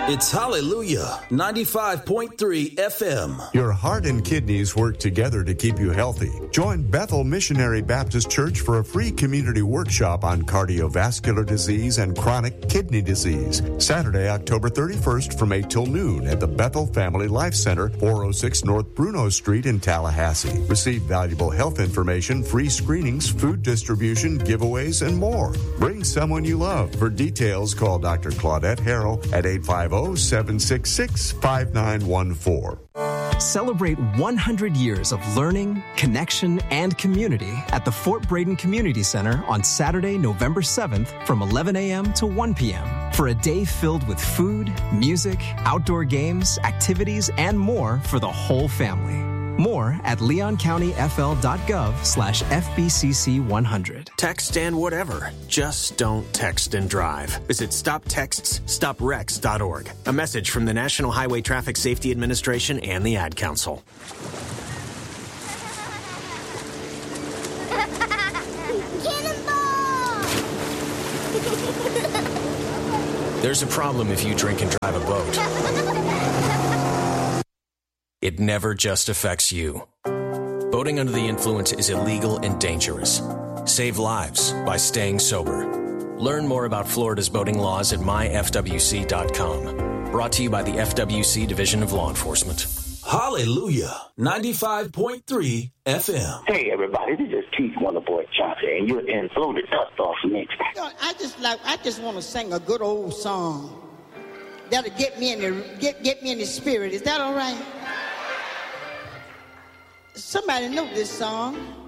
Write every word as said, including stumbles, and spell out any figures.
It's Hallelujah, ninety-five point three F M. Your heart and kidneys work together to keep you healthy. Join Bethel Missionary Baptist Church for a free community workshop on cardiovascular disease and chronic kidney disease. Saturday, October thirty-first from eight till noon at the Bethel Family Life Center, four oh six North Bruno Street in Tallahassee. Receive valuable health information, free screenings, food distribution, giveaways, and more. Bring someone you love. For details, call Doctor Claudette Harrell at eight five zero, seven six six, five nine one four. Celebrate one hundred years of learning, connection, and community at the Fort Braden Community Center on Saturday, November seventh from eleven a.m. to one p.m. for a day filled with food, music, outdoor games, activities, and more for the whole family. More at leoncountyfl.gov slash FBCC100. Text and whatever. Just don't text and drive. Visit stop texts stop wrecks dot org. A message from the National Highway Traffic Safety Administration and the Ad Council. There's a problem if you drink and drive a boat. It never just affects you. Boating under the influence is illegal and dangerous. Save lives by staying sober. Learn more about Florida's boating laws at my f w c dot com. Brought to you by the F W C Division of Law Enforcement. Hallelujah, ninety-five point three F M. Hey, everybody, this is Keith Wonderboy Chauncey, and you're in Florida Dust Off Mix. You know, I just like, I just want to sing a good old song that'll get me in the get get me in the spirit. Is that all right? Somebody know this song.